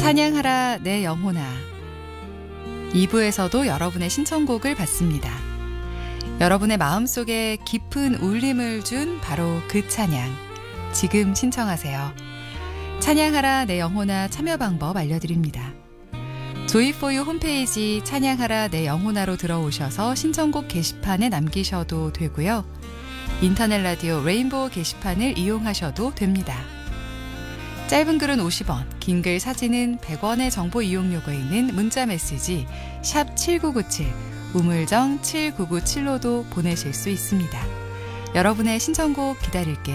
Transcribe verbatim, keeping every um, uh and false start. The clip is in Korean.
찬양하라 내 영혼아. 이 부에서도 여러분의 신청곡을 받습니다. 여러분의 마음속에 깊은 울림을 준 바로 그 찬양. 지금 신청하세요. 찬양하라 내 영혼아 참여 방법 알려드립니다. 조이포유 홈페이지 찬양하라 내 영혼아로 들어오셔서 신청곡 게시판에 남기셔도 되고요. 인터넷 라디오 레인보우 게시판을 이용하셔도 됩니다. 짧은 글은 오십 원, 긴 글 사진은 백 원의 정보 이용료가 있는 문자 메시지 샵 칠구구칠, 우물정 칠구구칠로도 보내실 수 있습니다. 여러분의 신청곡 기다릴게요.